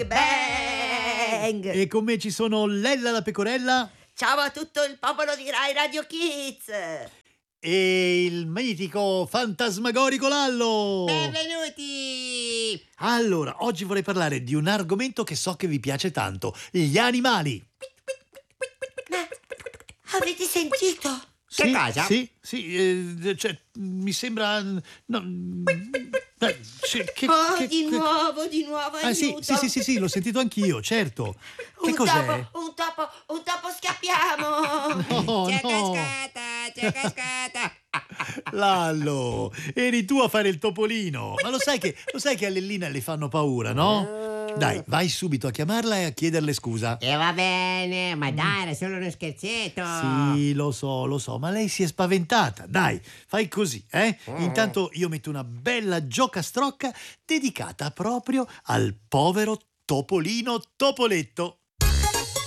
Big Bang! E con me ci sono Lella la pecorella Ciao a tutto il popolo di Rai Radio Kids! e il mitico fantasmagorico Lallo. Benvenuti! Allora, oggi vorrei parlare di un argomento che so che vi piace tanto, gli animali. Ma avete sentito? Che Sì, cosa? Sì, cioè, mi sembra... No, sì, Di nuovo, Ah sì, aiuto! sì, l'ho sentito anch'io, certo. Che cos'è? Un topo, scappiamo! No, C'è no, cascata! Lallo, eri tu a fare il topolino. Ma lo sai che a Lellina le fanno paura, no? Dai, vai subito a chiamarla e a chiederle scusa. E va bene, ma dai, era solo uno scherzetto. Sì, lo so, ma lei si è spaventata. Dai, fai così, eh? Intanto io metto una bella giocastrocca dedicata proprio al povero topolino Topoletto.